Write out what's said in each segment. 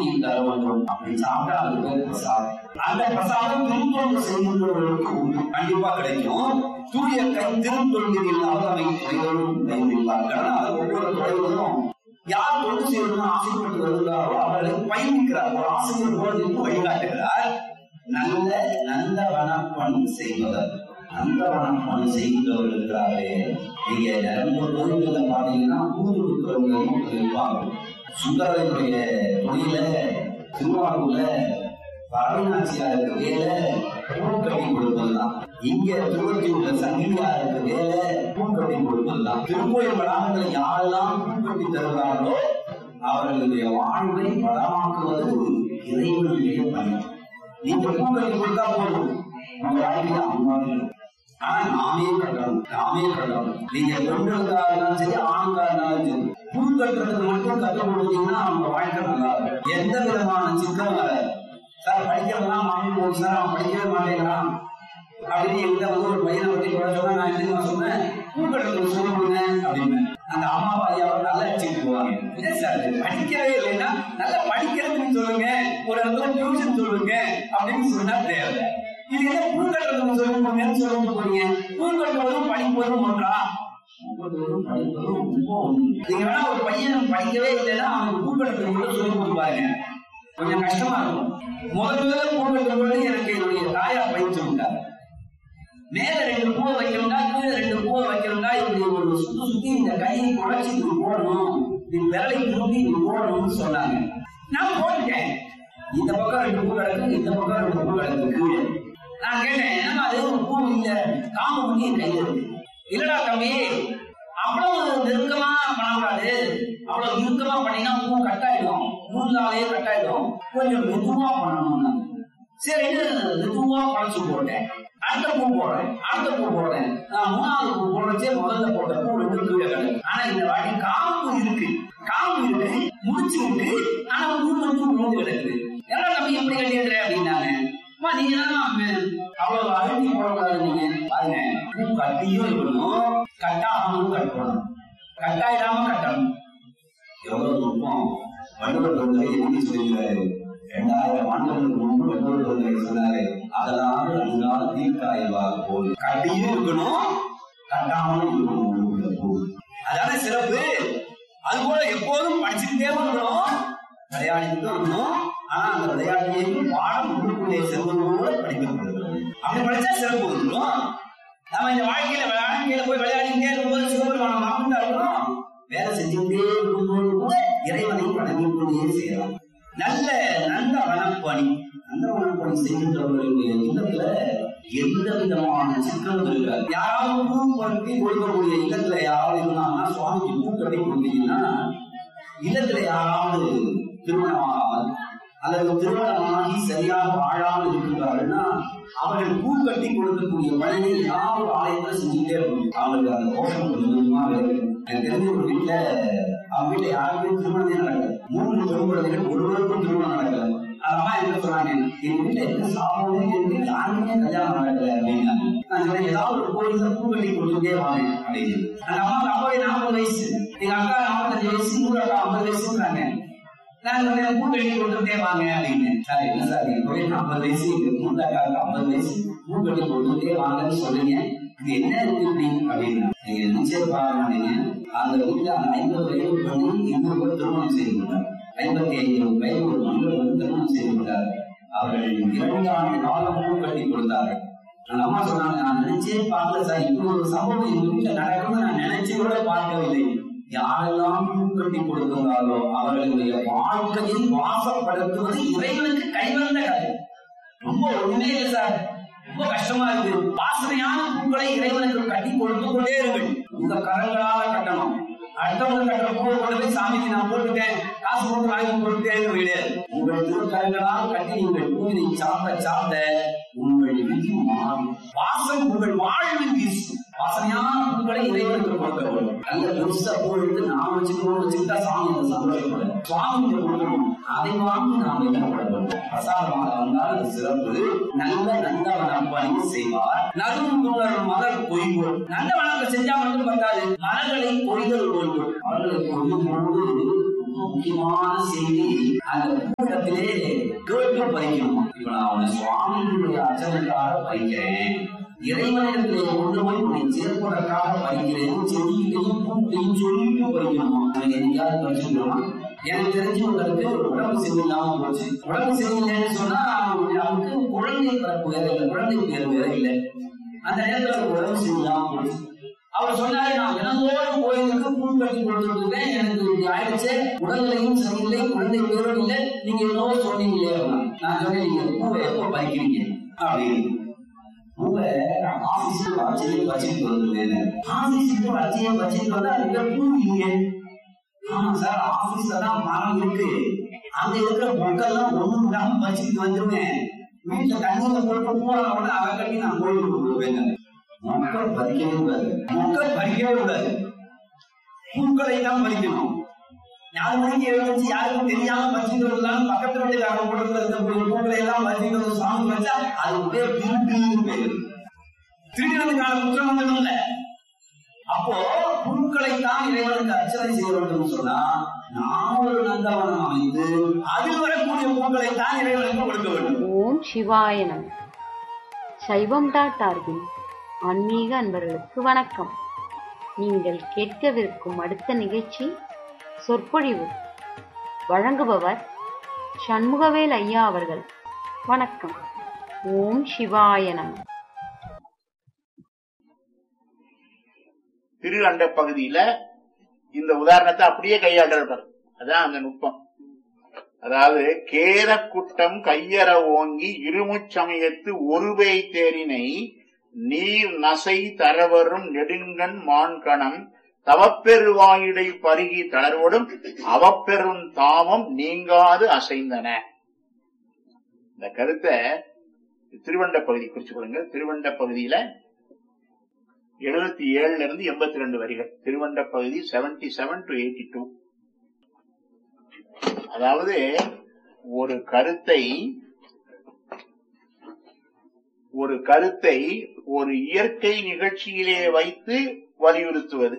தர வேண்டும். அப்படி சாப்பிட்டா அது பேர் பிரசாதம். அந்த பிரசாதம் திருத்தொண்டு செய்கின்றவர்களுக்கு கண்டிப்பா கிடைக்கும். தூய கை திருத்தொண்டில் இல்லாதவை துறைகளும் கைவிப்பார்கள். அது ஒவ்வொரு துறைகளும் யார் தொண்டு செய்யணும்னு ஆசைப்பட்டு வருகிறாரோ அவர்களை பயணிக்கிறார். ஒரு ஆசிரியர் போவதற்கு வழிகாட்டுகிறார். நல்ல நந்தவனப்பணி செய்வதர். நந்தவனப்பணி செய்கிறவர்கள் இருக்கிறாரே, நீங்க நிறைய கோயில்களை பாத்தீங்கன்னா பூ கொடுக்கிறவங்களும் இருப்பாங்க. சுந்தரனுடைய தொழில திருவாரூர்ல பரவநாச்சியாருக்கு வேலை பூக்கட்டி கொடுப்பதுதான். இங்க திருவற்றியூர்ல சங்கிலியாருக்கு வேலை பூக்கட்டி கொடுப்பதுதான். திருக்கோயில் வளாகத்தில் யாரெல்லாம் பூக்கட்டி தருகிறார்களோ அவர்களுடைய வாழ்வை வளமாக்குவது இறைவனுடைய பணி. நீங்க பூக்கட்டி கொடுத்தா போதும், உங்க வாழ்க்கையில அம்மாவே. ஆனா நாமே கட்டணும். நீங்க பெண்களுக்காக இருந்தாலும் சரி, ஆணுக்காக இருந்தாலும் சரி, பூ கட்டுறதுக்கு மட்டும் கற்றுக் கொடுத்தீங்கன்னா அவங்க வாழ்க்கை நல்லா இருக்கும். எந்த விதமான சிக்கலும் வராது. சார் படிக்கிறதெல்லாம் மாமி போகுது சார், அவன் படிக்கவே மாட்டேங்கிறான் அப்படின்னு எந்த ஒரு பையனை பற்றி சொன்னா நான் என்ன சொன்னேன், பூ கட்டுறதுக்கு சொல்ல கொடுங்க அப்படின்னு. அந்த அம்மா ஐயாவை நல்லா அடிச்சுட்டு போவாங்க. இல்லை சார் படிக்கவே இல்லைன்னா நல்லா படிக்கிறதுன்னு சொல்லுங்க, ஒரு இடத்துல டியூஷன் சொல்லுங்க அப்படின்னு சொன்னா தேவை. இது என்ன பூ கட்டுறதுக்கு சொல்லுங்க சொல்ல போறீங்க. பூ கட்டுவதும் படிப்பதும் ஒன்றா? நீங்க வேணா ஒரு பையன் படிக்கவே இல்லைன்னா அவனுக்கு பூ கட்டுறது கூட சொல்லி கொடுப்பாருங்க, கொஞ்சம் கஷ்டமா இருக்கும். முதல்ல பூ கட்டுறது எனக்கு என்னுடைய தாயார் பயிற்சி விட்டார். மேல 2 பூவை வைக்கணும்னா கீழே 2 பூவை வைக்கணும்னா இப்படி ஒரு சுத்தி இந்த கையை குழைச்சி இப்படி போடணும், இப்படி விரலை திரும்பி இப்படி போடணும்னு சொன்னாங்க. நான் போட்டுட்டேன். இந்த பக்கம் 2 பூ கிடக்கு, இந்த பக்கம் 2 பூ கிடக்கு கீழே. நான் கேட்டேன், என்னமா அது ஒரு பூ இல்ல, காம்பு பண்ணி என் கையில இருக்கு. இல்லடா தம்பி, அவ்வளவு நெருக்கமா பண்ணக்கூடாது, அவ்வளவு இறுக்கமா பண்ணீங்கன்னா பூ கட்டாயிடும், நூலாலே கட்டாயிடும், கொஞ்சம் மெதுவா பண்ணணும். சரி மெதுவா பழச்சு போட்டேன். அடுத்த பூ போடுறேன். நான் 3வது பூ போடுறச்சே முதல்ல போட்ட பூ 2 கீழே கிடக்கு. ஆனா இந்த வாட்டி காம்பு இருக்கு, முடிச்சு இருக்கு, ஆனா பூ மட்டும் விழுந்து கிடக்குது. ஏன்னா தம்பி எப்படி கட்டிடுற அப்படின்னாங்க. நீங்க அவ்வளவு அழுத்தி போடக்கூடாது. நீங்க பாருங்க, பூ கட்டியும் இருக்கணும், கட்டாமலும் கட்டணும், கட்டாயிடாம கட்டணும். எவ்வளவு நுட்பம் வள்ளுவர் தொண்டரை எப்படி சொல்லியிருக்காரு. 2000 ஆண்டுகளுக்கு முன்பு வள்ளுவர் தொண்டரை சொன்னாரு, அதெல்லாம் அழுதால் தீர்க்காயவாக போகுது. கட்டியும் இருக்கணும், கட்டாமலும் இருக்கணும். அதான சிறப்பு. அது போல எப்போதும் படிச்சுக்கிட்டே இருக்கணும், விளையாடிட்டு இருக்கணும். ஆனா அந்த விளையாட்டையும் பாடம் உள்ளுக்குள்ளே செல்வதோட படிக்கப்படுகிறது. அப்படி படிச்சா சிறப்பு வந்துடும். நம்ம இந்த வாழ்க்கையில போய் விளையாடிக்கிட்டே இருக்கும்போது சிவபெருமான மாமண்டா இருக்கணும், வேலை செஞ்சுக்கிட்டே இருக்கும்போது கூட இறைவனை வணங்கிக் கொண்டே செய்யலாம். நல்ல நந்தவனப்பணி செய்கின்றவர்களுடைய இல்லத்துல எந்த விதமான சிக்கலும் இருக்காது. யாராவது பூ கட்டி கொடுக்கக்கூடிய இல்லத்துல யாராவது இருந்தாங்கன்னா, சுவாமிக்கு பூ கட்டி கொடுத்தீங்கன்னா, இல்லத்துல யாராவது திருமணமாகாமல் அல்லது திருமணமாகி சரியாக வாழாமல் இருக்கின்றார்கள்னா அவர்கள் பூ கட்டி கொடுக்கக்கூடிய பணியை யாரும் ஆலயத்துல செஞ்சுட்டே இருக்கணும். அவங்களுக்கு அந்த கோஷம் கொஞ்சமா வேறு. எனக்கு தெரிஞ்ச ஒரு வீட்டுல அவங்க வீட்டுல யாருமே திருமணமே நடக்கல. 3 பெண் குழந்தைகள், ஒருவருக்கும் திருமணம் நடக்கல. அதெல்லாம் என்ன சொன்னாங்க, எங்க வீட்டுல என்ன சாப்பிடுறது என்று யாருக்குமே கல்யாணம் நடக்கல அப்படின்னா, நான் சொன்னேன் ஏதாவது ஒரு கோயில பூ கட்டி கொடுத்துட்டே வாங்க அப்படின்னு. அந்த அம்மாவுக்கு அப்பவே 40 வயசு, எங்க அக்கா 45 வயசு, இன்னொரு அக்கா 50 வயசுன்றாங்க. நான் பூ கட்டி கொடுத்துட்டே வாங்க அப்படின்னு. சார் என்ன சார், இப்பவே 40 வயசு, மூத்த அக்காவுக்கு 50 வயசு, பூ கட்டி கொடுத்துட்டே வாங்கன்னு சொல்றீங்க, இது என்ன இருக்கு அப்படின்னு. நீங்க நிச்சயம் பாருங்க, அந்த வீட்டுல 50 வயது பண்ணி இன்னொரு திருமணம் செய்து கொண்டார். 55 வயது ஒரு மனிதர் திருமணம் செய்து கொண்டார். அவர்கள் 2 ஆண்டு காலம் பூ கட்டி கொடுத்தார்கள். அந்த அம்மா சொன்னாங்க, நான் நினைச்சே பார்க்கல சார், இப்படி ஒரு சம்பவம் எங்க வீட்டுல நடக்கும்னு நான் நினைச்சு கூட பார்க்கவில்லை. யாரெல்லாம் பூ கட்டி கொடுக்கிறார்களோ அவர்களுடைய வாழ்க்கையை வாசப்படுத்துவது இறைவனுக்கு கைவந்த கதை. ரொம்ப ஒண்ணுமே இல்லை சார், ரொம்ப கஷ்டமா இருக்கு. வாசனையான பூக்களை இறைவனுக்கு கட்டி கொடுத்து கொண்டே இருங்கள். உங்க கரங்களால கட்டணும். அடுத்தவங்க கட்டுற பூவை கொண்டு போய் சாமிக்கு நான் போட்டுட்டேன், காசு போட்டு வாங்கி போட்டுட்டேன்னு வீடு. உங்கள் திருக்கரங்களால் கட்டி நீங்கள் பூவினை சாப்பிட உங்கள் விதி மாறும். வாசம் உங்கள் வாழ்வில் வீசும். வாசனையான பூக்களை இறைவனுக்கு கொடுக்க வேண்டும். நல்ல பெருசா பூ எடுத்து நாம் வச்சுக்கிட்டா சாமி அந்த சந்தோஷப்பட சுவாமி கொடுக்கணும். அதை வாங்கி நாம் என்னப்பட வேண்டும். பிரசாதமாக வந்தால் அது சிறப்பு. நல்ல நந்தவனப்பணி செய்வார். நறுங்குணர் மலர் கொய்வோர். நந்தவனத்தை செஞ்சா மட்டும் பத்தாது, மலர்களை கொய்தல் கொள்வோம். அவர்களை கொய்யும் பொழுது முக்கியமான செய்தி அந்த கூட்டத்திலே கேட்டு பறிக்கணும். இப்ப நான் உன்னை சுவாமிகளுடைய அர்ச்சனைக்காக பறிக்கிறேன், இறைவனிடத்திலே கொண்டு போய் உன்னை சேர்ப்பதற்காக பறிக்கிறேன், செடியிலையும் பூட்டையும் சொல்லிட்டு பறிக்கணும். அவன் என்னைக்காவது பறிச்சுக்கணுமா? எனக்கு தெரிஞ்சவங்களுக்கு உடம்பு சரியில்லாம போச்சு. உடம்பு சரியில்லைன்னு சொன்னா அவனுக்கு குழந்தை பிறப்பு வேற இல்லை, குழந்தை பேர் வேற இல்லை. அந்த நேரத்தில் உடம்பு சரியில்லாம போச்சு. அவர் சொன்னாரு, நான் தினந்தோறும் கோயிலுக்கு பூ கட்டி கொடுத்துருக்கேன், எனக்கு இப்படி ஆயிடுச்சு, உடல்நிலையும் சரியில்லை, குழந்தை பேரும் இல்லை, நீங்க என்னவோ சொன்னீங்களே. நான் சொன்னேன், நீங்க பூவை எப்போ பறிக்கிறீங்க அப்படின்னு. பூவை ஆபீஸுக்கு வச்சையும் வச்சுட்டு வந்துருவேன். ஆபீஸுக்கு வச்சையும் வச்சுட்டு வந்தா அதுக்கு பூ இல்லைங்க. ஆமா சார், ஆபீஸ்ல தான் மரம் இருக்கு, அங்க இருக்கிற பொருட்கள்லாம் ஒண்ணும் இல்லாம வச்சுட்டு வந்துருவேன். வீட்டுல தண்ணியில போட்டு பூவான அதை கட்டி நான் கோயிலுக்கு கொடுத்துருவேங்க. மக்கள் பறிக்கவே கூடாது, மக்கள் பறிக்கவே கூடாது, பூக்களை தான் பறிக்கணும். 4 மணிக்கு எழுந்து யாருக்கும் தெரியாம பறிச்சுட்டு வரலாம், பக்கத்து வீட்டுக்காரங்க கூடத்துல இருக்கக்கூடிய பூக்களை எல்லாம் பறிச்சுட்டு வந்து சாமி வச்சா அது பேர் திருட்டு பேரு. திருடனுக்கான குற்றம் வந்ததில்ல. அப்போ பூக்களை தான் இறைவனுக்கு அர்ச்சனை செய்ய வேண்டும் சொன்னா நாம் ஒரு நந்தவனம் அமைத்து அதில் வரக்கூடிய பூக்களை தான் இறைவனுக்கு கொடுக்க வேண்டும். ஓம் சிவாய நம. சைவம்.org ஆன்மீக அன்பர்களுக்கு வணக்கம். நீங்கள் கேட்கவிருக்கும் அடுத்த நிகழ்ச்சி சொற்பொழிவு. வழங்குபவர் சண்முகவேல் ஐயா அவர்கள். வணக்கம். ஓம் சிவாய நம. திரு அண்ட பகுதியில இந்த உதாரணத்தை அப்படியே கையாளுறார். அதான் அந்த நுட்பம். அதாவது கேர குட்டம் கையற ஓங்கி இருமுச்சமயத்து ஒருவை தேரினை நீர் நசை தரவரும் நெடுங்கண் மான்கணம் தவப்பெருவாயிடை பருகி தளர்வோடும் அவப்பெரும் தாமம் நீங்காது அசைந்தன. இந்த கருத்தை திருவண்ட பகுதி குறிச்சு கொள்ளுங்க. திருவண்ட பகுதியில 77 இருந்து 82 வரிகள். திருவண்ட பகுதி 77 to 82. அதாவது ஒரு கருத்தை ஒரு இயற்கை நிகழ்ச்சியிலே வைத்து வலியுறுத்துவது.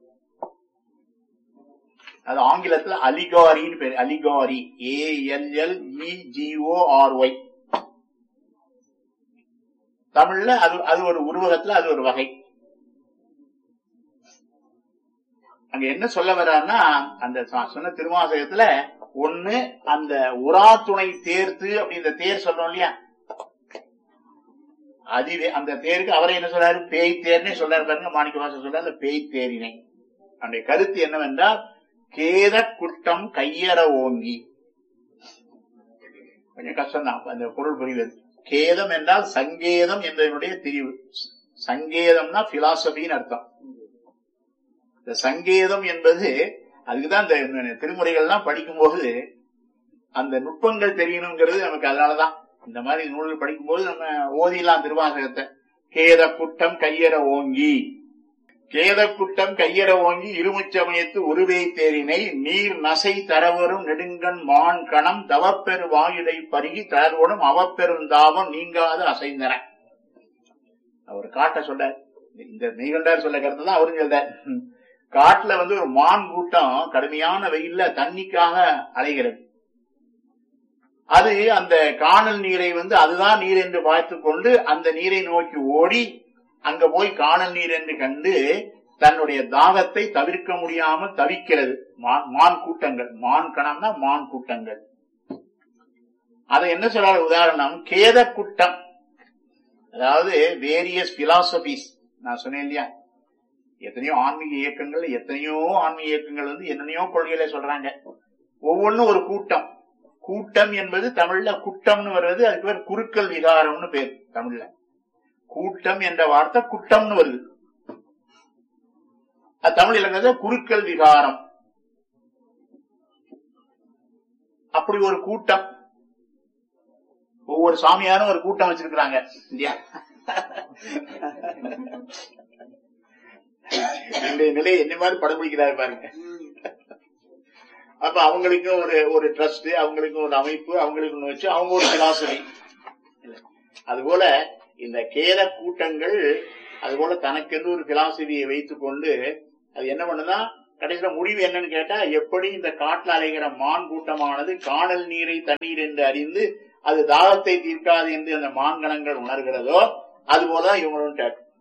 அது ஆங்கிலத்தில் அலிகாரின்னு பேரு. அலிகாரி, ALLEGORY. தமிழ்ல அது ஒரு உருவகத்துல அது ஒரு வகை. அங்க என்ன சொல்ல வர்றாருன்னா, அந்த சொன்ன திருவாசகத்துல ஒண்ணு அந்த உரா துணை தேர்த்து அப்படின்ற தேர் சொல்றோம் இல்லையா, அதுவே அந்த தேருக்கு அவரை என்ன சொல்றாரு, பேய் தேர்னே சொல்றாரு பாருங்க. மாணிக்கவாசகர் சொல்றாரு அந்த பேய் தேரினை. அந்த கருத்து என்னவென்றால் கேத குட்டம் கையற ஓங்கி. கொஞ்சம் கஷ்டம்தான் அந்த பொருள் புரிவது. கேதம் என்றால் சங்கேதம் என்பதனுடைய திரிவு. சங்கேதம்னா பிலாசபின்னு அர்த்தம். இந்த சங்கேதம் என்பது அதுக்குதான் இந்த திருமுறைகள்லாம் படிக்கும்போது அந்த நுட்பங்கள் தெரியணுங்கிறது நமக்கு. அதனாலதான் இந்த மாதிரி நூல்கள் படிக்கும்போது நம்ம ஓதிலாம் திருவாசகத்தை. கேத குட்டம் கையற ஓங்கி, கேத குட்டம் கையற ஓங்கி இருமுச்சமயத்து ஒருவே தேரினை நீர் நசை தரவரும் நெடுங்கண் மான் கணம் தவப்பெரு வாயிடை பருகி தளர்வோடும் அவப்பெருந்தாவம் நீங்காது அசைந்தன. அவர் காட்ட சொல்ற இந்த மெய்கண்டார் சொல்ல கருத்து தான் அவரும் சொல்ற. காட்டுல ஒரு மான் கூட்டம் கடுமையான வெயில்ல தண்ணிக்காக அலைகிறது. அது அந்த காணல் நீரை அதுதான் நீர் என்று பார்த்து கொண்டு அந்த நீரை நோக்கி ஓடி அங்க போய் காணல் நீர் என்று கண்டு தன்னுடைய தாகத்தை தவிர்க்க முடியாமல் தவிக்கிறது. மான் கூட்டங்கள், மான் கணம்னா மான் கூட்டங்கள். அதை என்ன சொல்றாரு உதாரணம், கேத குட்டம். அதாவது வேரியஸ் பிலாசபிஸ். நான் சொன்னேன் இல்லையா, எத்தனையோ ஆன்மீக இயக்கங்கள் என்னென்னையோ கொள்கைகளை சொல்றாங்க. ஒவ்வொன்றும் ஒரு கூட்டம். கூட்டம் என்பது தமிழ்ல குட்டம்னு வருவது. அதுக்கு பேர் குறுக்கல் விகாரம்னு பேர் தமிழ்ல. கூட்டம் என்ற வார்த்தை குட்டம்னு வருது. அது தமிழ் இலங்கை குறுக்கல் விகாரம். அப்படி ஒரு கூட்டம். ஒவ்வொரு சாமியாரும் ஒரு கூட்டம் வச்சிருக்கிறாங்க இல்லையா. நிலையை என்ன மாதிரி படம் பிடிக்கிறாரு பாருங்க. அப்ப அவங்களுக்கும் ஒரு ட்ரஸ்ட், அவங்களுக்கும் ஒரு அமைப்பு, அவங்களுக்கு வச்சு அவங்க ஒரு பிலாசபி. அதுபோல இந்த கேர கூட்டங்கள் அதுபோல தனக்கென்று ஒரு பிலாசபியை வைத்துக் கொண்டு அது என்ன பண்ணுதா, கடைசியில முடிவு என்னன்னு கேட்டா, எப்படி இந்த காட்டுல அலைகிற மான் கூட்டமானது காணல் நீரை தண்ணீர் என்று அறிந்து அது தாகத்தை தீர்க்காது என்று அந்த மான்கணங்கள் உணர்கிறதோ அது போலதான் இவங்களும்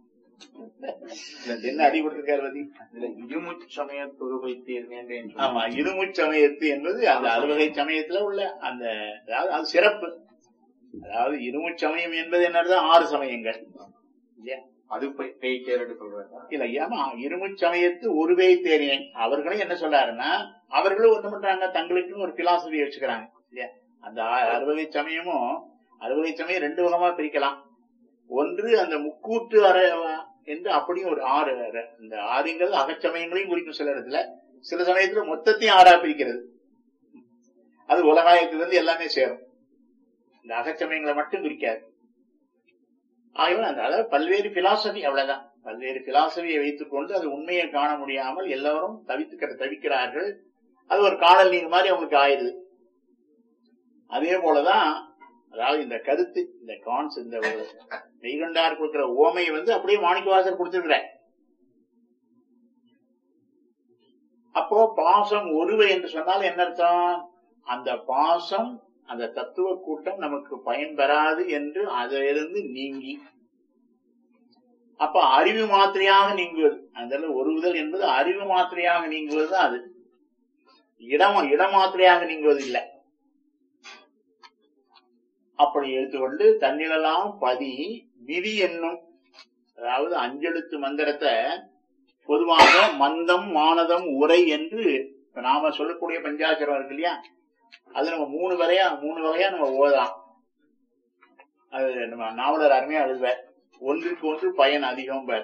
என்ன அடிபட்டிருக்காரு பத்தி இருமுச்சமயத்துருவை ஆமா, இருமுச்சமயத்து என்பது அந்த அறுவகை சமயத்துல உள்ள அந்த, அதாவது அது சிறப்பு. அதாவது இருமுச்சமயம் என்பது என்னதான் 6 சமயங்கள் இல்லையா? அது பேய் தேர்ன்னு சொல்றாங்க இல்ல. ஏமா இருமுச்சமயத்து ஒரு பேய் தேறினேன். அவர்களும் என்ன சொல்றாருன்னா, அவர்களும் ஒண்ணு பண்றாங்க, தங்களுக்குன்னு ஒரு பிலாசபி வச்சுக்கிறாங்க இல்லையா? அந்த அறுவகை சமயமும் 2 விதமா பிரிக்கலாம். ஒன்று அந்த முக்கூட்டு அறை என்று அப்படியும் ஒரு 6. இந்த 6ங்கிறது அகச்சமயங்களையும் குறிக்கும் சில இடத்துல. சில சமயத்துல மொத்தத்தையும் 6ஆ பிரிக்கிறது. அது உலகாயத்திலிருந்து எல்லாமே சேரும். இந்த அகச்சமயங்களை மட்டும் பிரிக்காது. ஆகவே அதாவது பல்வேறு பிலாசபி, அவ்வளவுதான். பல்வேறு பிலாசபியை வைத்துக் கொண்டு அது உண்மையை காண முடியாமல் எல்லாரும் தவிக்கிறார்கள். அது ஒரு காணல் நீர் மாதிரி அவங்களுக்கு ஆயிடுது. அதே போலதான் அதாவது இந்த கருத்து, இந்த கான்ஸ், இந்த மெய்கண்டார் கொடுக்கிற ஓமையை அப்படியே மாணிக்கவாசர் கொடுத்திருக்கிற. அப்போ பாசம் ஒருவை என்று சொன்னால் என்ன அர்த்தம்? அந்த பாசம், அந்த தத்துவ கூட்டம் நமக்கு பயன்பெறாது என்று அதிலிருந்து நீங்கி, அப்ப அறிவு மாத்திரையாக நீங்குவது. அந்த ஒருவுதல் என்பது அறிவு மாத்திரையாக நீங்குவது. அது இடமாத்திரையாக நீங்குவது இல்லை. அப்படி எடுத்துக்கொண்டு தன்னிலெல்லாம் பதி விதி என்னும், அதாவது 5 எழுத்து மந்திரத்தை பொதுவாக மந்தம் மானதம் உரை என்று நாம சொல்லக்கூடிய பஞ்சாட்சரம் இருக்கு இல்லையா, அது நம்ம 3 வகையா நம்ம ஓதலாம். அது நம்ம நாவலர் அருமையா எழுதுவார். ஒன்றுக்கு ஒன்று பயன் அதிகம் பேர்.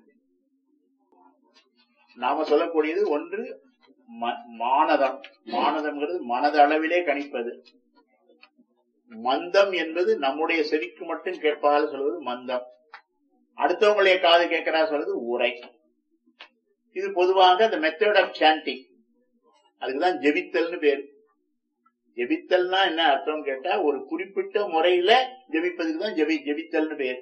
நாம சொல்லக்கூடியது ஒன்று மானதம். மானதம்ங்கிறது மனதளவிலே கணிப்பது. மந்தம் என்பது நம்முடைய செவிக்கு மட்டும் கேட்பதால் சொல்வது மந்தம். அடுத்தவங்களுடைய காது கேட்கிறா சொல்றது உரை. இது பொதுவாக இந்த மெத்தட் ஆஃப் சாண்டிங். அதுக்குதான் ஜெபித்தல்னு பேரு. ஜெபித்தல்னா என்ன அர்த்தம் கேட்டா, ஒரு குறிப்பிட்ட முறையில ஜெபிப்பதுக்கு தான் ஜெபித்தல்னு பேரு.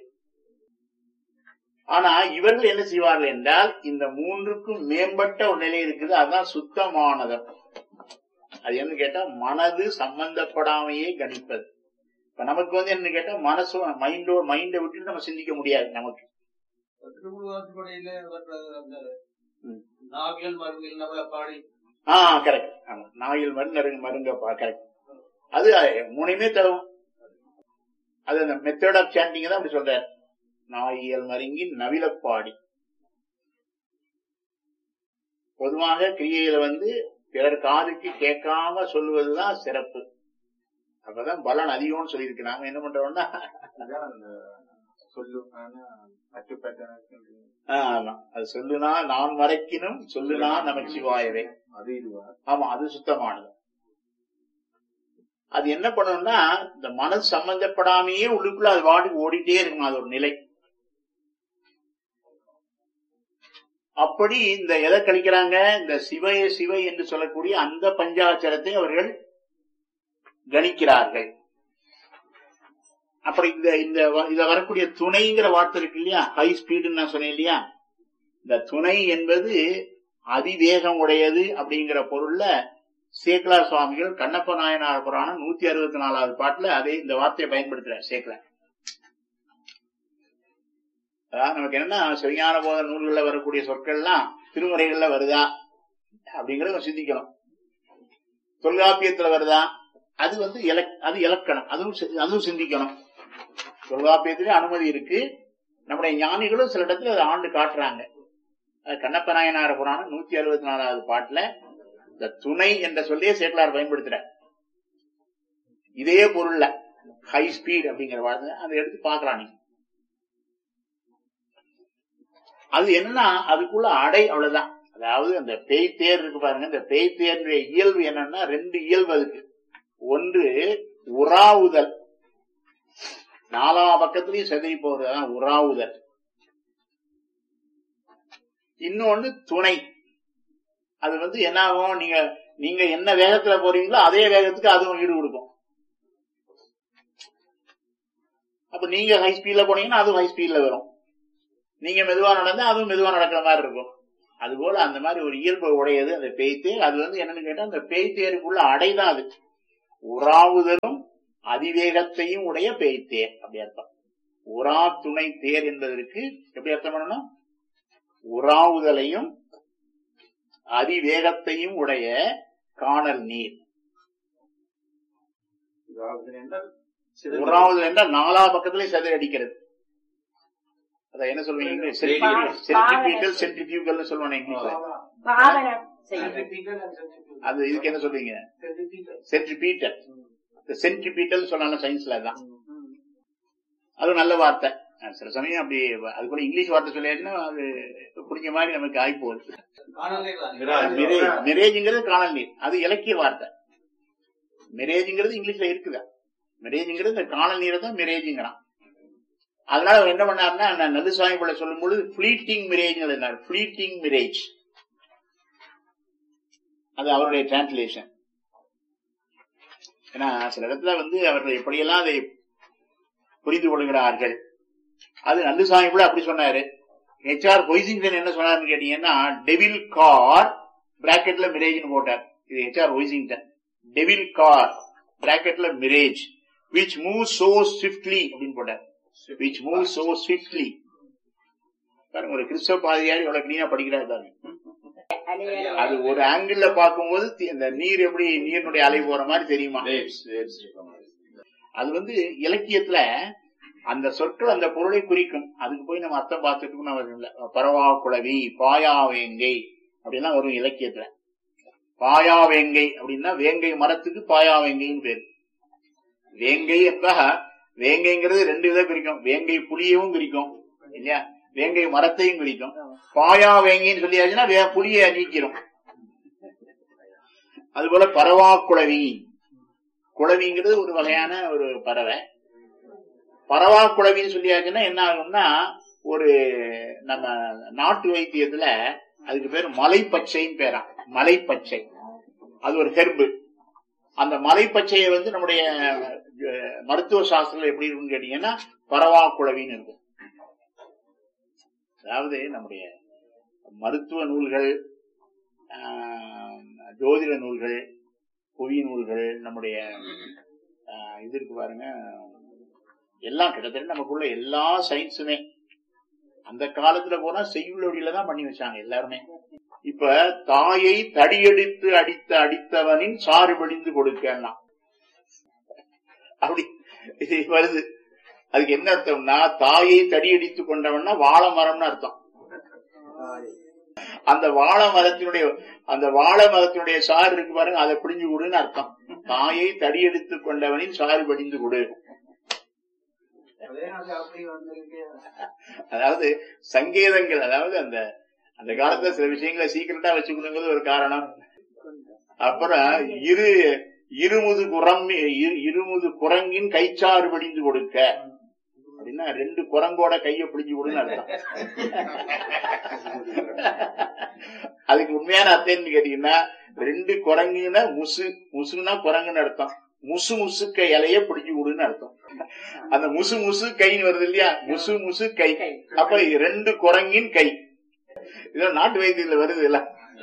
ஆனா இவர்கள் என்ன செய்வார்கள் என்றால், இந்த 3க்கும் மேம்பட்ட ஒரு நிலை இருக்குது. அதுதான் சுத்தமானதம். அது என்ன கேட்டா, மனது சம்பந்தப்படாமையே கணிப்பது. இப்ப நமக்கு என்ன கேட்டா, மனசு மைண்டை விட்டு நம்ம சிந்திக்க முடியாது. நமக்கு கரெக்ட். ஆமா, நாயில் மருங்கப்பா கரெக்ட். அது 3மே தரும். அது அந்த மெத்தட் ஆஃப் சாண்டிங் தான் அப்படி சொல்றாரு. நாயியல் மருங்கி நவிலப்பாடி. பொதுவாக கிரியையில பிறர் காதுக்கு கேட்காம சொல்லுவதுதான் சிறப்பு. அப்பதான் பலன் அதிகம்னு சொல்லியிருக்கு. நாம என்ன பண்றோம்னா, அது சொல்லுனா நான் மறைக்கினும் சொல்லுனா நமச்சிவாயவே. அது இதுவா? ஆமா, அது சுத்தமானது. அது என்ன பண்ணணும்னா, இந்த மனசு சம்பந்தப்படாமையே உள்ளுக்குள்ள அது வாட்டுக்கு ஓடிட்டே இருக்கும். அது ஒரு நிலை. அப்படி இந்த எதை கழிக்கிறாங்க, இந்த சிவை என்று சொல்லக்கூடிய அந்த பஞ்சாட்சரத்தை அவர்கள் கணிக்கிறார்கள். அப்படி இத வரக்கூடிய துணைங்கிற வார்த்தை இருக்கு இல்லையா, ஹை ஸ்பீடுன்னு நான் சொன்னேன் இல்லையா, இந்த துணை என்பது அதிவேகம் உடையது அப்படிங்கிற பொருள்ல சேக்கலார் சுவாமிகள் கண்ணப்ப நாயனார் புராணம் 164வது பாட்டுல அதே இந்த வார்த்தையை பயன்படுத்துற சேக்கலார். அதாவது நமக்கு என்னன்னா, சிவஞான போத நூல்கள்ல வரக்கூடிய சொற்கள்லாம் திருமுறைகள்ல வருதா அப்படிங்கறத சிந்திக்கணும். தொல்காப்பியத்துல வருதா, அது அது இலக்கணம், அதுவும் சிந்திக்கணும். தொல்காப்பியத்திலே அனுமதி இருக்கு. நம்முடைய ஞானிகளும் சில இடத்துல அதை ஆண்டு காட்டுறாங்க. கண்ணப்ப நாயனார் புராணம் 164வது பாட்டுல இந்த துணை என்ற சொல்லியே சேக்கலார் பயன்படுத்துற. இதே பொருள்ல ஹை ஸ்பீட் அப்படிங்கிற வார்த்தை அதை எடுத்து பாக்கலாம் நீங்க. அது என்னன்னா, அதுக்குள்ள அடை அவ்வளவுதான். அதாவது அந்த பேய் தேர் இருக்கு பாருங்க, இந்த பேய் தேர்னுடைய இயல்பு என்னன்னா, 2 இயல்பு அதுக்கு. ஒன்று உறாவுதல், 4 பக்கத்திலையும் செதறி போறதுதான் உறாவுதல். இன்னொன்னு துணை. அது என்ன ஆகும், நீங்க என்ன வேகத்துல போறீங்களோ அதே வேகத்துக்கு அதுவும் ஈடு கொடுக்கும். அப்ப நீங்க ஹை ஸ்பீட்ல போனீங்கன்னா அதுவும் ஹை ஸ்பீட்ல வரும். நீங்க மெதுவா நடந்தா அதுவும் மெதுவா நடக்கிற மாதிரி இருக்கும். அதுபோல அந்த மாதிரி ஒரு இயல்பு உடையது அந்த பேய்த்தேர். அது வந்து என்னன்னு கேட்டா அந்த பேய்த்தேருக்குள்ள அடைதான் அது. உறாவுதலும் அதிவேகத்தையும் உடைய பேய்த்தேர் அப்படி அர்த்தம். உரா துணை தேர் என்பதற்கு எப்படி அர்த்தம் பண்ணணும்? உறாவுதலையும் அதிவேகத்தையும் உடைய காணல் நீர். உறாவுதல் என்றால் நாலா பக்கத்திலே செதறி அடிக்கிறது. அத என்ன சொல்வீங்க? சென்ட்ரிபியூட்டல் சென்ட்ரிபியூகல் சொல்லுவாங்க இங்கிலீஷ்ல. அது இதுக்கு என்ன சொல்வீங்க? சென்ட்ரிபீட்டல். சென்ட்ரிபீட்டல் சொன்னாலும் சயின்ஸ்ல தான். அது நல்ல வார்த்தை. சில சமயம் அப்படி அது கூட இங்கிலீஷ் வார்த்தை சொல்லியாச்சுன்னா அது புரிஞ்ச மாதிரி நமக்கு ஆகி போகுது. மிரேஜ்ங்கிறது காணல் நீர், அது இலக்கிய வார்த்தை. மிரேஜ்ங்கிறது இங்கிலீஷ்ல இருக்குதா? மிரேஜ்ங்கிறது இந்த காணல் நீரை தான் மிரேஜ்ங்கிறான். அதனால அவர் என்ன பண்ணாருன்னா நல்லுசாமி பிள்ளை சொல்லும் பொழுது ஃபிளீட்டிங் மிரேஜ் எழுதினார். ஃபிளீட்டிங் மிரேஜ் அது அவருடைய டிரான்ஸ்லேஷன். ஏன்னா சில இடத்துல வந்து அவர்கள் எப்படியெல்லாம் அதை புரிந்து கொள்கிறார்கள். அது நல்லுசாமி பிள்ளை அப்படி சொன்னாரு. HR ஒய்சிங்டன் என்ன சொன்னாருன்னு கேட்டீங்கன்னா டெவில் கார் பிராக்கெட்ல மிரேஜ்னு போட்டார். இது HR ஒய்சிங்டன். Devil car பிராக்கெட்ல mirage which moves so swiftly அப்படின்னு போட்டார். which moves so swiftly. பாருங்க, ஒரு கிறிஸ்தவ பாதிரியார் எவ்வளவு கிளீனா படிக்கிறாரு பாருங்க. அது ஒரு ஆங்கிள் பார்க்கும்போது இந்த நீர் எப்படி நீரினுடைய அலை போற மாதிரி தெரியுமா? அது வந்து இலக்கியத்துல அந்த சொற்கள் அந்த பொருளை குறிக்கும். அதுக்கு போய் நம்ம அர்த்தம் பார்த்துட்டு பரவா குளவி, பாயாவேங்கை அப்படின்னா வரும் இலக்கியத்துல. பாயாவேங்கை அப்படின்னா வேங்கை மரத்துக்கு பாயாவேங்கைன்னு பேரு. வேங்கை என்ப வேங்கைங்கிறது ரெண்டு விதம் பிரிக்கும். வேங்கை புளியவும் பிரிக்கும் இல்லையா, வேங்கை மரத்தையும் பிரிக்கும். பாயா வேங்கைன்னு சொல்லியாச்சுன்னா புளிய நீக்கிறோம். அதுபோல பரவா குளவி, குளவிங்கிறது ஒரு வகையான ஒரு பறவை. பரவா குளவின்னு சொல்லியாச்சுன்னா என்ன ஆகும்னா ஒரு நம்ம நாட்டு வைத்தியத்துல அதுக்கு பேரு மலைப்பச்சைன்னு பேரா. மலைப்பச்சை அது ஒரு ஹெர்பு. அந்த மலைப்பச்சையை வந்து நம்முடைய மருத்துவ சாஸ்திரத்துல எப்படி இருக்குன்னு கேட்டீங்கன்னா பரவா குளவின்னு இருக்கும். அதாவது நம்முடைய மருத்துவ நூல்கள், ஜோதிட நூல்கள், புவி நூல்கள், நம்முடைய இது இருக்கு பாருங்க, எல்லாம் கிட்டத்தட்ட நமக்குள்ள எல்லா சயின்ஸுமே அந்த காலத்துல போனா செய்யுள்ள தான் பண்ணி வச்சாங்க எல்லாருமே. இப்ப தாயை தடியெடுத்து அடித்தவனின் சாறு பிடிந்து கொடுக்கன்னா அப்படி வருது. அதுக்கு என்ன அர்த்தம்னா தாயை தடியடித்து கொண்டவன்னா வாழை மரம்னு அர்த்தம். அந்த வாழை மரத்தினுடைய சாறு இருக்கு பாருங்க, அதை பிடிஞ்சு கொடுன்னு அர்த்தம். தாயை தடியெடுத்து கொண்டவனின் சாறு பிடிந்து கொடு. அதாவது சங்கேதங்கள், அதாவது அந்த அந்த காலத்துல சில விஷயங்களை சீக்கிரட்டா வச்சுக்கணுங்கிறது ஒரு காரணம். அப்புறம் இருமுது குரங்கின் கைச்சாறு பிடிந்து கொடுக்க அப்படின்னா ரெண்டு குரங்கோட கைய பிடிஞ்சு கொடுன்னு அர்த்தம். அதுக்கு உண்மையான அர்த்தம் கேட்டீங்கன்னா ரெண்டு குரங்குன்னா முசுன்னா குரங்குன்னு அர்த்தம். முசுக்க இலைய பிடிச்சு கொடுன்னு அர்த்தம். அந்த முசு கைன்னு வருது இல்லையா, முசு கை. அப்ப ரெண்டு குரங்கின் கை, இதெல்லாம் நாட்டு வைத்தியத்துல வருது இல்ல.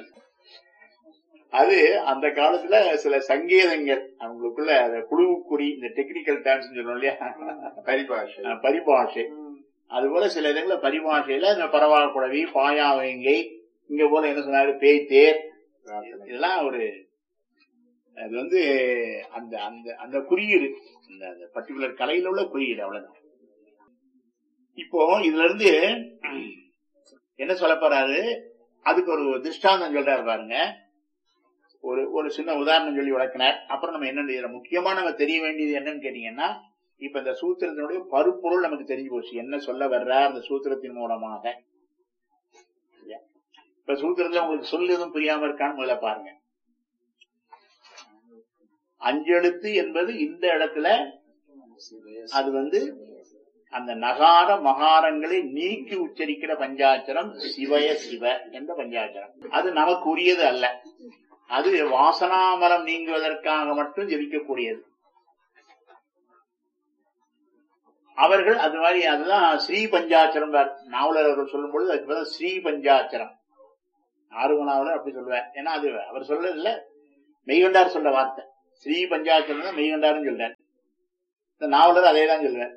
அது அந்த காலத்துல சில சங்கேதங்கள் அவங்களுக்குள்ள குழுவுக்குறி, இந்த டெக்னிக்கல் டான்ஸ் சொல்றோம் இல்லையா, பரிபாஷை. அது போல சில இடங்கள்ல பரிபாஷையில இந்த பரவா குழவி, பாயாவேங்கை, இங்க போல என்ன சொன்னாரு பேய்த்தேர், இதெல்லாம் ஒரு அது வந்து அந்த அந்த அந்த குறியீடு, இந்த பர்டிகுலர் கலையில உள்ள குறியீடு, அவ்வளவுதான். இப்போ இதுல இருந்து என்ன சொல்ல போறாரு, அதுக்கு ஒரு திருஷ்டாந்தம் சொல்றாரு பாருங்க. ஒரு சின்ன உதாரணம் சொல்லி விளக்கினார். அப்புறம் நம்ம என்ன முக்கியமா நம்ம தெரிய வேண்டியது என்னன்னு கேட்டீங்கன்னா, இப்ப இந்த சூத்திரத்தினுடைய பருப்பொருள் நமக்கு தெரிஞ்சு போச்சு, என்ன சொல்ல வர்றார் அந்த சூத்திரத்தின் மூலமாக. இப்ப சூத்திரத்துல உங்களுக்கு சொல்லு எதுவும் புரியாம இருக்கான்னு முதல்ல பாருங்க. அஞ்செழுத்து என்பது இந்த இடத்துல அது வந்து அந்த நகார மகாரங்களை நீக்கி உச்சரிக்கிற பஞ்சாட்சரம் சிவய சிவ என்ற பஞ்சாட்சரம். அது நமக்கு உரியது அல்ல, அது வாசனாமலம் நீங்குவதற்காக மட்டும் ஜெபிக்கக்கூடியது. அவர்கள் அது மாதிரி அதுதான் ஸ்ரீ பஞ்சாட்சரம். நாவலர் அவர்கள் சொல்லும் பொழுது அதுக்கு ஸ்ரீ பஞ்சாட்சரம். ஆறுமனாவில் அப்படி சொல்லுவார். ஏன்னா அது அவர் சொல்றது இல்ல, மெய்கண்டார் சொல்ற வார்த்தை. ஸ்ரீ பஞ்சாட்சரம் மெய்கண்டாருன்னு சொல்றார். இந்த நாவலர் அதே தான் சொல்றார்.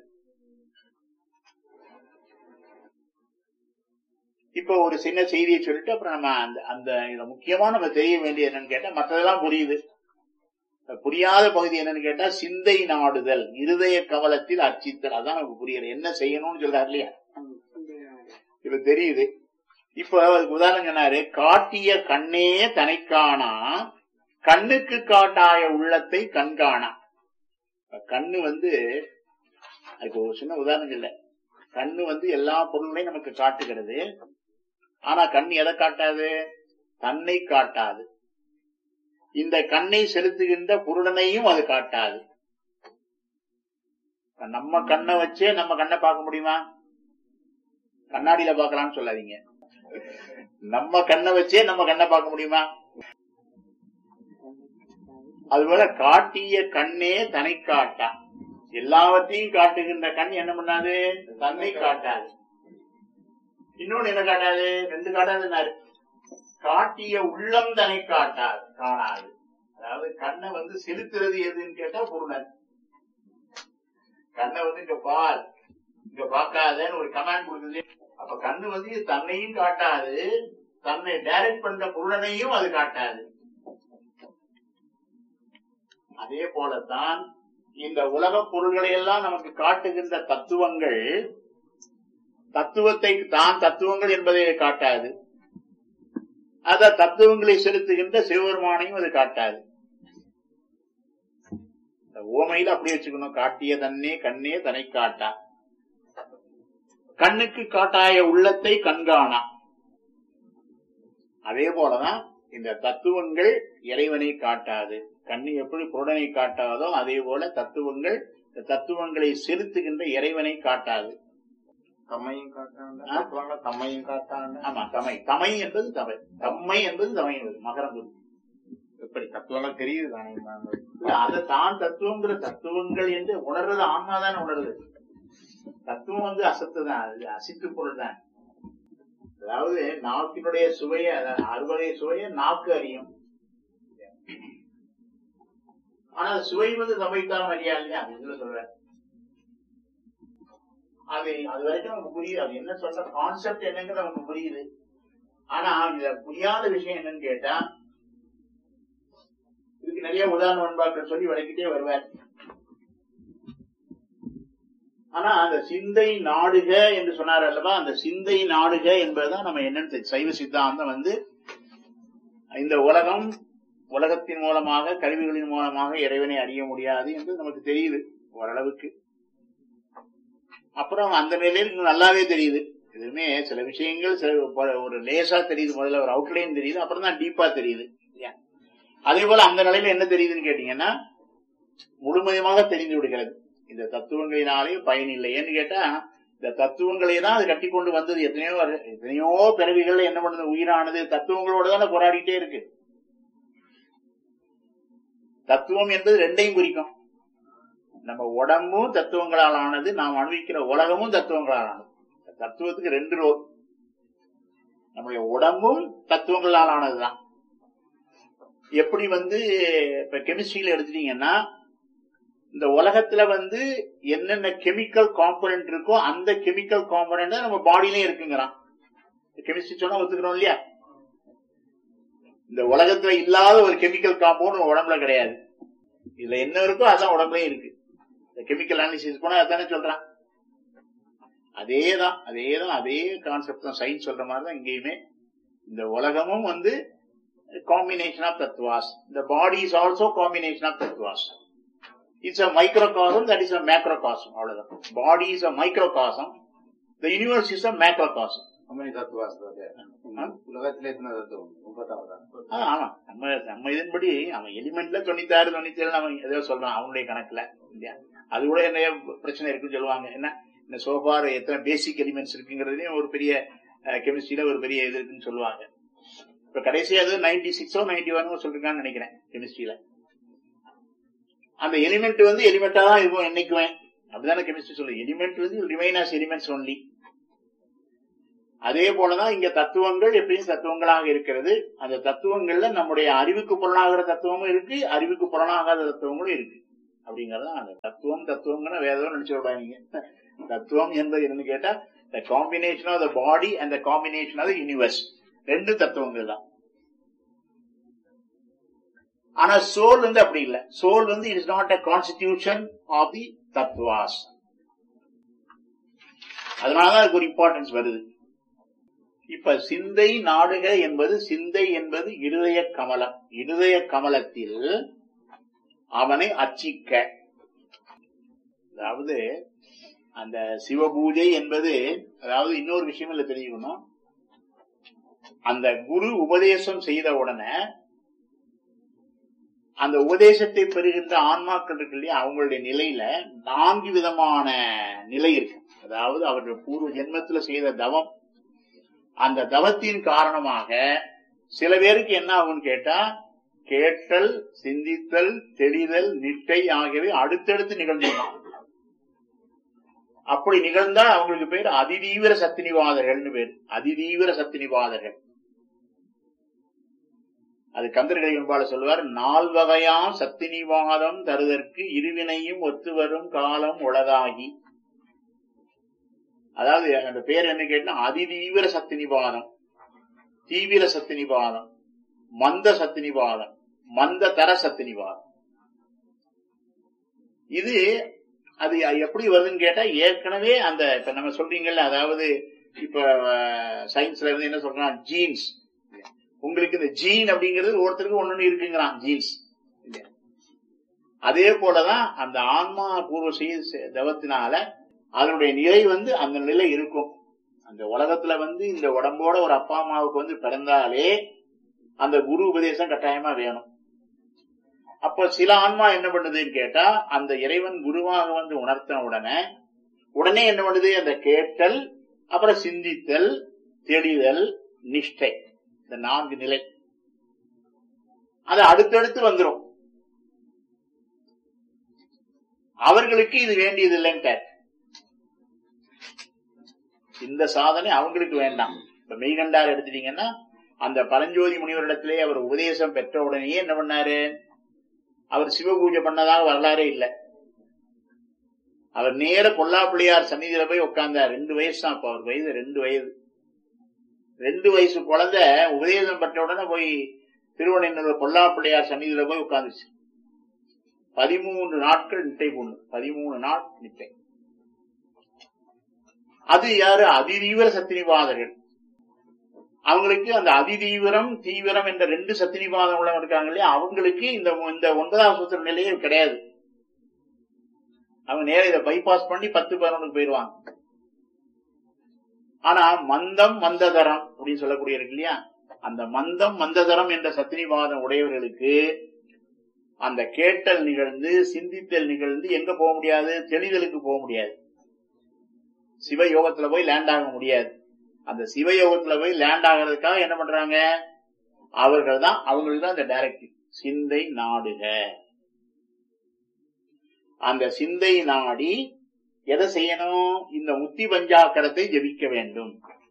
இப்ப ஒரு சின்ன செய்தியை சொல்லிட்டு அப்புறம் நம்ம அந்த முக்கியமா நம்ம தெரிய வேண்டியது என்னன்னு கேட்டா, மற்றதெல்லாம் புரியுது. புரியாத பகுதி என்னன்னு கேட்டா, சிந்தை நாடுதல், இருதய கவலத்தில் அர்ச்சித்தல். அதான் நமக்கு புரியல, என்ன செய்யணும்னு சொல்றாரு இல்லையா, இப்ப தெரியுது. இப்ப அதுக்கு உதாரணம் சொன்னாரு, காட்டிய கண்ணே தனைக்கானா கண்ணுக்கு காட்டாய உள்ளத்தை கண்காணா. கண்ணு அதுக்கு ஒரு சின்ன உதாரணம் இல்ல. கண்ணு எல்லா பொருள்களையும் நமக்கு காட்டுகிறது. ஆனா கண் எதை காட்டாது? தன்னை காட்டாது. இந்த கண்ணை செலுத்துகின்ற பொருளனையும் அது காட்டாது. நம்ம கண்ணை வச்சே நம்ம கண்ணை பார்க்க முடியுமா? கண்ணாடியில பார்க்கலாம்னு சொல்லாதீங்க. நம்ம கண்ணை வச்சே நம்ம கண்ணை பார்க்க முடியுமா? அதுபோல காட்டிய கண்ணே தன்னை காட்டா. எல்லாவற்றையும் காட்டுகின்ற கண் என்ன பண்ணாது? தன்னை காட்டாது. இன்னொன்னு என்ன காட்டாது? ரெண்டு காட்டாது. காட்டிய உள்ளம் தன்னை காட்டாது, காணாது. அதாவது கண்ணை செலுத்துறது எதுன்னு கேட்டா பொருளன். கண்ணை இங்க பார், இங்க பார்க்காதன்னு ஒரு கமாண்ட் கொடுக்குது. அப்ப கண்ணு தன்னையும் காட்டாது, தன்னை டைரக்ட் பண்ற பொருளனையும் அது காட்டாது. அதே போலத்தான் இந்த உலக பொருள்களை எல்லாம் நமக்கு காட்டுகின்ற தத்துவங்கள், தத்துவத்தை தான் தத்துவங்கள் என்பதை காட்டாது. அத தத்துவங்களை செலுத்துகின்ற சிவபெருமானையும் அது காட்டாது. ஓமையில அப்படி வச்சுக்கணும், காட்டிய தன்னே கண்ணே தன்னை காட்டா. கண்ணுக்கு காட்டாய உள்ளத்தை கண்காணா. அதே போலதான் இந்த தத்துவங்கள் இறைவனை காட்டாது. கண்ணு எப்படி பொருளனை காட்டாதோ அதே போல தத்துவங்கள் தத்துவங்களை செலுத்துகின்ற இறைவனை காட்டாது. தம்மையும் காட்டாங்க, தம்மையும் காட்டாங்க. ஆமா, தமை. தமை என்பது தமை, தம்மை என்பது தமை என்பது மகரம். எப்படி தத்துவங்கள் தெரியுது தானே? அதை தான் தத்துவங்கிற தத்துவங்கள் என்று உணர்றது ஆன்மாதானே உணர்றது. தத்துவம் அசத்து தான், அது அசித்து பொருள் தான். அதாவது நாக்கினுடைய சுவையை, அறுவகை சுவையை நாக்கு அறியும். ஆனா சுவை சமைத்தான் அறியா இல்லையா? இதுல சொல்றேன். அது வரைக்கும் நமக்கு புரியுது. அது என்ன சொல்ற கான்செப்ட் என்னங்கிறது நமக்கு புரியுது. ஆனா இதுல புரியாத விஷயம் என்னன்னு கேட்டா, இதுக்கு நிறைய உதாரண நண்பாக்கள் சொல்லி விளக்கிட்டே வருவார். ஆனா அந்த சிந்தை நாடுக என்று சொன்னார் அல்லவா, அந்த சிந்தை நாடுக என்பதுதான் நம்ம என்னன்னு சைவ சித்தாந்தம் இந்த உலகத்தின் மூலமாக, கருவிகளின் மூலமாக இறைவனை அறிய முடியாது என்று நமக்கு தெரியுது ஓரளவுக்கு. அப்புறம் அந்த நிலையில் இன்னும் நல்லாவே தெரியுது. எதுவுமே சில விஷயங்கள் ஒரு லேசா தெரியுது, முதல்ல ஒரு அவுட்லைன் தெரியுது, அப்புறம் தான் டீப்பா தெரியுது. அதே போல அந்த நிலையில என்ன தெரியுதுன்னு கேட்டீங்கன்னா, முழுமையாக தெரிந்து விடுகிறது. இந்த தத்துவங்களினாலே பயனில்லை. ஏன்னு கேட்டா, இந்த தத்துவங்களை தான் அது கட்டி கொண்டு வந்தது. எத்தனையோ பிறவிகள் என்ன பண்ணுது, உயிரானது தத்துவங்களோட தானே போராடிட்டே இருக்கு. தத்துவம் என்பது ரெண்டையும் குறிக்கும். நம்ம உடம்பும் தத்துவங்களால் ஆனது, நாம் அனுபவிக்கிற உலகமும் தத்துவங்களால் ஆனது. தத்துவத்துக்கு ரெண்டு ரோல். நம்முடைய உடம்பும் தத்துவங்களால் ஆனதுதான். எப்படி இப்ப கெமிஸ்ட்ரியில எடுத்துட்டீங்கன்னா, இந்த உலகத்துல என்னென்ன கெமிக்கல் காம்பனன்ட் இருக்கோ அந்த கெமிக்கல் காம்பனன்ட் நம்ம பாடியிலே இருக்குங்கிறான். கெமிஸ்ட்ரி சொன்னா ஒத்துக்கிறோம் இல்லையா? இந்த உலகத்துல இல்லாத ஒரு கெமிக்கல் காம்பவுண்ட் உடம்புல கிடையாது. இதுல என்ன இருக்கோ அதான் உடம்புலயும் இருக்கு. இந்த கெமிக்கல் அனாலிசிஸ் போனா அதானே சொல்றான். அதேதான் அதே கான்செப்ட் தான். சயின்ஸ் சொல்ற மாதிரிதான் இங்கேயுமே. இந்த உலகமும் combination of தத்துவாஸ். The body is also combination of tattwas. It's a microcosm, that is a macrocosm. அவ்வளவுதான். Body is a microcosm. The universe is a macrocosm. உலகத்திலே ஆமா, நம்ம இதன்படி அவன் எலிமெண்ட்ல 96 97 அவன் ஏதோ சொல்றான் அவனுடைய கணக்குல இல்லையா? அது கூட என்ன பிரச்சனை இருக்குன்னு சொல்லுவாங்க. என்ன இந்த சோஃபார் எத்தனை பேசிக் எலிமெண்ட்ஸ் இருக்குங்கிறதுலயும் ஒரு பெரிய கெமிஸ்ட்ரியில ஒரு பெரிய இது இருக்குன்னு சொல்லுவாங்க. இப்ப கடைசியா அது 96 91 சொல்லிருக்கான்னு நினைக்கிறேன் கெமிஸ்ட்ரியில. அந்த எலிமெண்ட் எலிமெண்டா தான் இருக்கும் என்னைக்குமே. அப்படிதானே கெமிஸ்ட்ரி சொல்லு. Element remain as elements only. அதே போலதான் இங்க தத்துவங்கள் எப்படியும் தத்துவங்களாக இருக்கிறது. அந்த தத்துவங்கள்ல நம்முடைய அறிவுக்கு புலனாகிற தத்துவமும் இருக்கு, அறிவுக்கு புலனாகாத தத்துவங்களும் இருக்கு. அப்படிங்கறத அந்த தத்துவம்னு வேதம் நினைச்சு விடாதீங்க. தத்துவம் என்பது என்னன்னு கேட்டா the combination of the body and the combination of the universe. ரெண்டு தத்துவங்கள் தான். ஆனா சோல் வந்து அப்படி இல்லை. சோல் வந்து it is not a constitution of the தத்துவாஸ். அதனாலதான் அதுக்கு ஒரு இம்பார்ட்டன்ஸ் வருது. இப்ப சிந்தை நாடுக என்பது, சிந்தை என்பது இருதய கமலம். இருதய கமலத்தில் அவனை அர்ச்சிக்க, அதாவது அந்த சிவபூஜை என்பது, அதாவது இன்னொரு விஷயம் இல்ல தெரிஞ்சுக்கணும். அந்த குரு உபதேசம் செய்த உடனே அந்த உபதேசத்தை பெறுகின்ற ஆன்மாக்கள் இருக்கு இல்லையா, அவங்களுடைய நிலையில 4 விதமான நிலை இருக்கு. அதாவது அவர்கள் பூர்வ ஜென்மத்துல செய்த தவம், அந்த தவத்தின் காரணமாக சில பேருக்கு என்ன ஆகும்னு கேட்டா, கேட்டல், சிந்தித்தல், தெளிதல், நிட்டை ஆகியவை அடுத்தடுத்து நிகழ்ந்துடும். அப்படி நிகழ்ந்தா அவங்களுக்கு பேர் அதிதீவிர சத்தினிவாதர்கள் பேர். அதிதீவிர சத்தினிவாதர்கள். அது கந்தர்களின் சொல்லுவார், 4 வகையாம் சத்தினிவாதம் தருதற்கு இருவினையும் ஒத்து வரும் காலம் உளதாகி. அதாவது அந்த பேர் என்ன கேட்டா, அதிதீவிர சத்தினிவாதம், தீவிர சத்தினிவாதம், மந்த சத்தினிவாதம், மந்த தர சத்தினிவாதம். இது அது எப்படி வருதுன்னு கேட்டா, ஏற்கனவே அந்த இப்ப நம்ம சொல்றீங்கல்ல, அதாவது இப்ப சயின்ஸ்ல இருந்து என்ன சொல்றான், ஜீன்ஸ். உங்களுக்கு இந்த ஜீன் அப்படிங்கிறது ஒருத்தருக்கு ஒண்ணு இருக்குங்கிறான், ஜீன்ஸ். அதே போலதான் அந்த ஆன்மா பூர்வ செய்ய தவத்தினால அதனுடைய நிலை வந்து அந்த நிலை இருக்கும். அந்த உலகத்துல வந்து இந்த உடம்போட ஒரு அப்பா அம்மாவுக்கு வந்து பிறந்தாலே அந்த குரு உபதேசம் கட்டாயமா வேணும். அப்ப சில ஆன்மா என்ன பண்ணுதுன்னு கேட்டா, அந்த இறைவன் குருவாக வந்து உணர்த்த உடனே என்ன பண்ணுது, அந்த கேட்டல், அப்புறம் சிந்தித்தல், தெளிதல், நிஷ்டை, இந்த 4 நிலை அது அடுத்தடுத்து வந்துடும். அவர்களுக்கு இது வேண்டியது இல்லைன்ட்டார். இந்த சாதனை அவங்களுக்கு வேண்டாம். இப்ப மெய்கண்டார் எடுத்துட்டீங்கன்னா, அந்த பரஞ்சோதி முனிவரிடத்திலே அவர் உபதேசம் பெற்ற உடனேயே என்ன பண்ணாரு, அவர் சிவபூஜை பண்ணதாக வரலாறே இல்லை. அவர் நேர கொல்லாப்பிள்ளையார் சந்நிதியில போய் உட்கார்ந்தார். 2 வயசு தான். அப்ப அவர் வயது 2 வயது. 2 வயசு குழந்தை உபதேசம் பெற்ற உடனே போய் திருவண்ணூர் கொல்லாப்பிள்ளையார் சந்நிதியில போய் உட்கார்ந்துச்சு. 13 நாட்கள் நிட்டை பொண்ணு, 13 நாள் நிட்டை. அது யாரு, அதிதீவிர சத்தினிவாதர்கள். அவங்களுக்கு அந்த அதிதீவிரம் தீவிரம் என்ற 2 சத்தினிவாதம் உள்ளவங்க இருக்காங்க இல்லையா, அவங்களுக்கு இந்த 9ஆம் சூத்திர நிலையே கிடையாது. அவங்க நேரம் இதை பைபாஸ் பண்ணி 10-11 போயிடுவாங்க. ஆனா மந்தம் மந்ததரம் அப்படின்னு சொல்லக்கூடிய இருக்கு இல்லையா, அந்த மந்தம் மந்ததரம் என்ற சத்தினிவாதம் உடையவர்களுக்கு அந்த கேட்டல் நிகழ்ந்து, சிந்தித்தல் நிகழ்ந்து எங்க போக முடியாது, தெளிதலுக்கு போக முடியாது. சிவயோகத்துல போய் லேண்ட் ஆக முடியாது. அந்த சிவயோகத்துல போய் லேண்ட் ஆகிறதுக்காக என்ன பண்றாங்க, அவர்கள் தான், அவங்களுக்கு தான் இந்த டைரக்டிவ், சிந்தை நாடுக. அந்த சிந்தை நாடி எதை செய்யணும், இந்த முத்தி பஞ்சாக்கரத்தை ஜபிக்க வேண்டும்.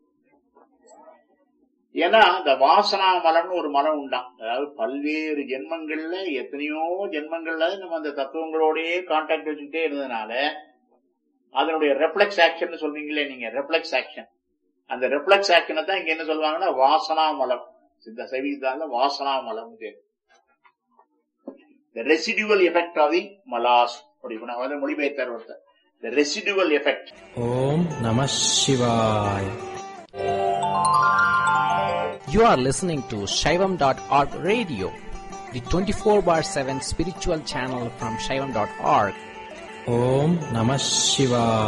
ஏன்னா இந்த வாசனா மலம்னு ஒரு மலம் உண்டாம். அதாவது பல்வேறு ஜென்மங்கள்ல, எத்தனையோ ஜென்மங்கள்ல நம்ம அந்த தத்துவங்களோடய கான்டாக்ட் வச்சுக்கிட்டே இருந்ததுனால அதனுடைய ரெஃப்ளெக்ஸ் ஆக்ஷன் சொல்றீங்களே நீங்க, ரெஃப்ளெக்ஸ் ஆக்ஷன், அந்த ரெஃப்ளெக்ஸ் ஆக்ஷனை தான் இங்க என்ன சொல்லுவாங்கன்னா வாசனா மலம். சித்த சைவீதால வாசனா மலம், the residual effect of the malas. அப்படி மொழிபெயர்த்தார் ஒருத்தர், the residual effect. ஓம் நம சிவாய். You are listening to Shaivam.org radio, the 24/7 spiritual channel from Shaivam.org. Om Namah Shivaya.